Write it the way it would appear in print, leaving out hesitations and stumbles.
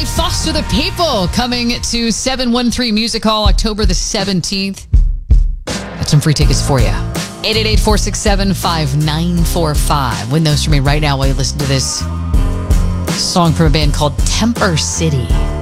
Kelly Foster the People coming to 713 Music Hall October the 17th. Got some free tickets for you. 888-467-5945. Win those for me right now while you listen to this song from a band called Temper City.